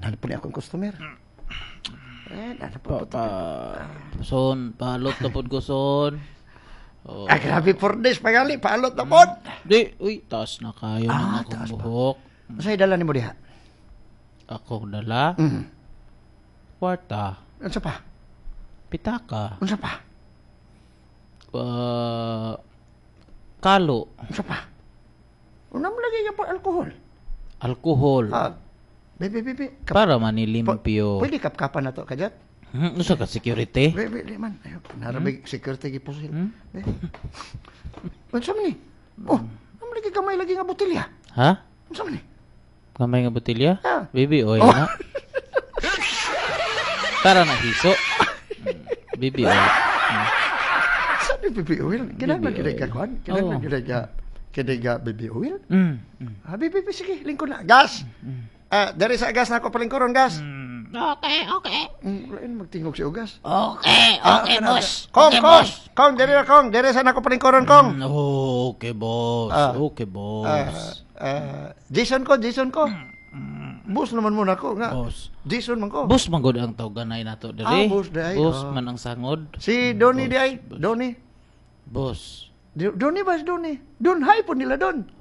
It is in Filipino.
Ano po ni akong customer? Ano po? Son, palot na pod ko, son. Oh. Grabe 4 days, pagali, paalot na po. Di, uy, taas na kayo ng akong taas pa. buhok. Sa'yo dala ni mo diha? Ako dala. Kwarta. Ano pa? Pitaka. Ano pa? Kalo. Ano pa? Una mo lagi yung alcohol. Alkohol. Bebe. Para manilimpyo. Pwede kapkapan na to, kajat? Usa ka security? Bebe, man. Ayaw, narabig security gipusil. Ano sa ni? Ano lagi kamay lagi nga botelya? Ha? Ano sa ni? Kamay nga botelya? Ha? Baby oil na. Para na hiso. Baby oil. Sabi baby oil? Kailangan Baby kita oil. kuhan? Kailangan kita baby oil? Bebe, sige, lingkod na. Gas! Dari sa gas na ako palingkuron, gas. Okay. Wala magtingog si Ugas. Okay, boss. Kong, dere na Kong. Dere sa nako palingkuron, Kong. Okay, boss. Okay, boss. Jason ko. Boss naman muna ko nga. Boss. Jason man ko. Boss manggod ang tawganay nato diri. Boss day. Boss man ang sangod. Si Donnie di ay. Donnie. Boss. Donnie ba si Donnie? Don, hi po nila Don.